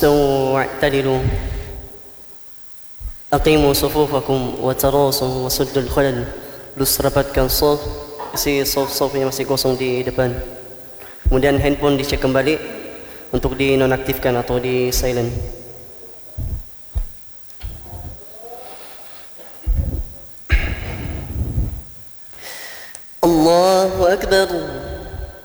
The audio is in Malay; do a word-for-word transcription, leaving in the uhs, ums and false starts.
استووا واعتدلوا أقيموا صفوفكم وتراصوا وسدوا الخلل. Terus rapatkan saf, isi saf-saf yang masih kosong di depan. Kemudian handphone dicek kembali untuk dinonaktifkan atau di silent. Allahu Akbar.